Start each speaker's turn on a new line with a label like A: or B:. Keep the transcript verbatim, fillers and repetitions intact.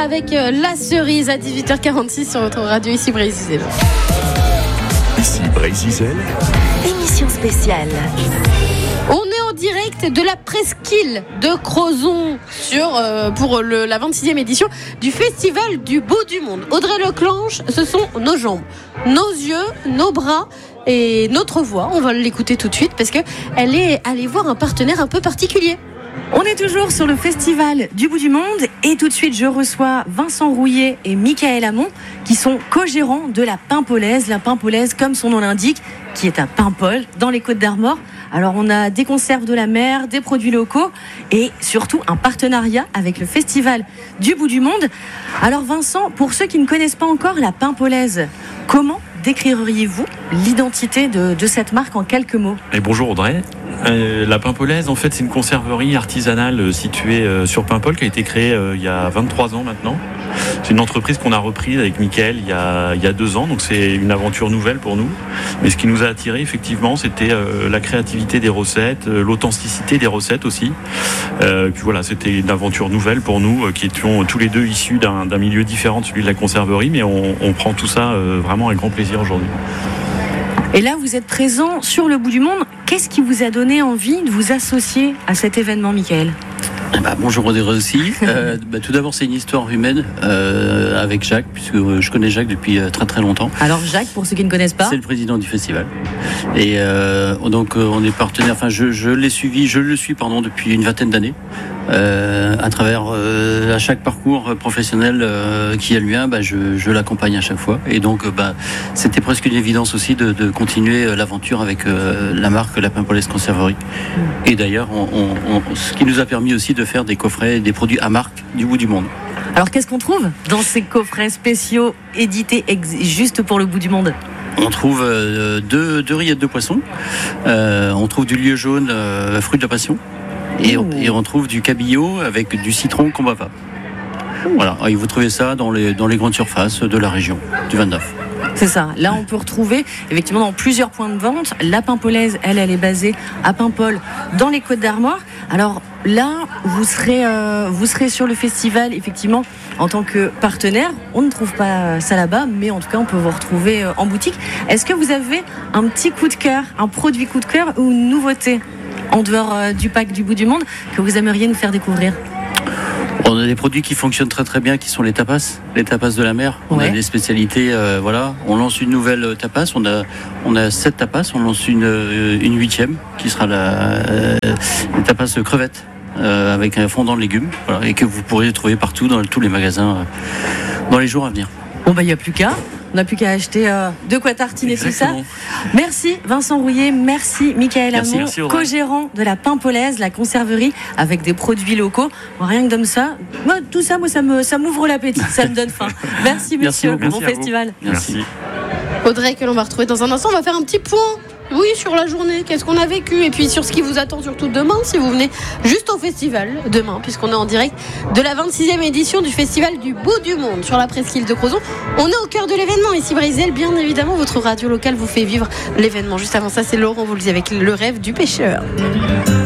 A: avec La Cerise à dix-huit heures quarante-six sur votre radio, ici Brésil.
B: Ici Brésil.
C: Émission spéciale.
A: On est en direct de la presqu'île de Crozon sur, euh, pour le, la vingt-sixième édition du Festival du Bout du Monde. Audrey Leclanche, ce sont nos jambes, nos yeux, nos bras et notre voix. On va l'écouter tout de suite parce qu'elle est allée voir un partenaire un peu particulier.
D: On est toujours sur le Festival du Bout du Monde et tout de suite je reçois Vincent Rouillet et Michael Hamon qui sont co-gérants de la Paimpolaise. La Paimpolaise, comme son nom l'indique, qui est à Paimpol, dans les Côtes d'Armor. Alors on a des conserves de la mer, des produits locaux et surtout un partenariat avec le Festival du Bout du Monde. Alors Vincent, pour ceux qui ne connaissent pas encore la Paimpolaise, comment décririez-vous l'identité de, de cette marque en quelques mots ?
E: Et bonjour Audrey. Euh, la Paimpolaise, en fait, c'est une conserverie artisanale euh, située euh, sur Paimpol qui a été créée euh, il y a vingt-trois ans maintenant. C'est une entreprise qu'on a reprise avec Mickaël il y a, il y a deux ans, donc c'est une aventure nouvelle pour nous. Mais ce qui nous a attiré effectivement, c'était euh, la créativité des recettes, euh, l'authenticité des recettes aussi. Euh, puis voilà, c'était une aventure nouvelle pour nous, euh, qui étions tous les deux issus d'un, d'un milieu différent de celui de la conserverie, mais on, on prend tout ça euh, vraiment avec grand plaisir aujourd'hui.
D: Et là, vous êtes présent sur le Bout du Monde. Qu'est-ce qui vous a donné envie de vous associer à cet événement, Michael ?
F: Bah, bonjour Audrey aussi. Euh, bah, tout d'abord, c'est une histoire humaine euh, avec Jacques, puisque euh, je connais Jacques depuis euh, très très longtemps.
D: Alors Jacques, pour ceux qui ne connaissent pas,
F: c'est le président du festival. Et euh, donc euh, on est partenaire. Enfin, je, je l'ai suivi, je le suis pardon depuis une vingtaine d'années. Euh, à travers euh, à chaque parcours professionnel euh, qui est le mien, bah, je, je l'accompagne à chaque fois. Et donc, euh, bah, c'était presque une évidence aussi de, de continuer l'aventure avec euh, la marque La Paimpolaise Conserverie. Et d'ailleurs, on, on, on, ce qui nous a permis aussi de faire des coffrets, des produits à marque du Bout du Monde.
D: Alors, qu'est-ce qu'on trouve dans ces coffrets spéciaux édités ex- juste pour le Bout du Monde ?
F: On trouve euh, deux, deux rillettes de poisson. Euh, on trouve du lieu jaune, euh, fruit de la passion. Et on, et on trouve du cabillaud avec du citron combava. Voilà, et vous trouvez ça dans les, dans les grandes surfaces de la région, du vingt-neuf.
D: C'est ça. Là, on peut retrouver effectivement dans plusieurs points de vente. La Paimpolaise, elle, elle est basée à Paimpol, dans les Côtes d'Armor. Alors là, vous serez, euh, vous serez sur le festival, effectivement, en tant que partenaire. On ne trouve pas ça là-bas, mais en tout cas, on peut vous retrouver euh, en boutique. Est-ce que vous avez un petit coup de cœur, un produit coup de cœur ou une nouveauté en dehors euh, du pack du Bout du Monde que vous aimeriez nous faire découvrir ?
F: On a des produits qui fonctionnent très très bien, qui sont les tapas, les tapas de la mer. On
D: ouais.
F: a des spécialités, euh, voilà. On lance une nouvelle tapas. On a, on a sept tapas. On lance une, une huitième qui sera la euh, une tapas crevette euh, avec un fondant de légumes, voilà, et que vous pourrez trouver partout dans tous les magasins euh, dans les jours à venir.
D: Bon bah il n'y a plus qu'à. On n'a plus qu'à acheter euh, de quoi tartiner. Exactement. Tout ça. Merci Vincent Rouillet, merci Michael Hamon, co-gérant de la Paimpolaise, la conserverie avec des produits locaux. Bon, rien que comme ça, moi, tout ça, moi, ça, me, ça m'ouvre l'appétit, ça me donne faim. Merci monsieur,
F: merci,
D: bon
F: merci
D: festival.
E: Merci.
A: Audrey, que l'on va retrouver dans un instant, on va faire un petit point. Oui, sur la journée, qu'est-ce qu'on a vécu et puis sur ce qui vous attend surtout demain si vous venez juste au festival demain, puisqu'on est en direct de la vingt-sixième édition du Festival du Bout du Monde sur la presqu'île de Crozon. On est au cœur de l'événement ici Brésil, bien évidemment votre radio locale vous fait vivre l'événement. Juste avant ça, c'est Laurent, vous le dites, avec le rêve du pêcheur.